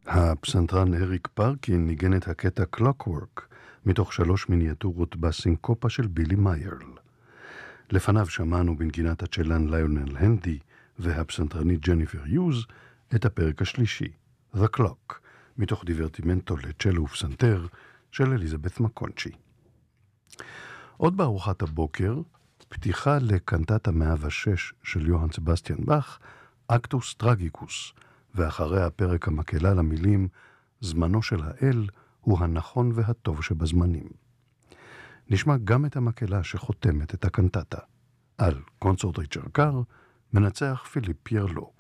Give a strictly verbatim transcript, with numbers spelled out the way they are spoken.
הפסנתרן אריק פרקין ניגן את הקטע Clockwork מתוך שלוש מיניאטורות בסינקופה של בילי מיירל. לפניו שמענו בנגינת הצ'לן ליונל הנדי והפסנתרנית ג'ניפר יוז את הפרק השלישי, The Clock, מתוך דיברטימנטו לצ'לו ופסנתר של אליזבת מקונצ'י. עוד בארוחת הבוקר, פתיחה לקנטטה מאה ושש של יוהאן סבסטיאן באך, אקטוס טרגיקוס, ואחריה הפרק המקהלה למילים זמנו של האל הוא הנכון והטוב שבזמנים. נשמע גם את המקהלה שחותמת את הקנטטה. על קונסורט ריצ'רד קאר מנצח פיליפ פירלו.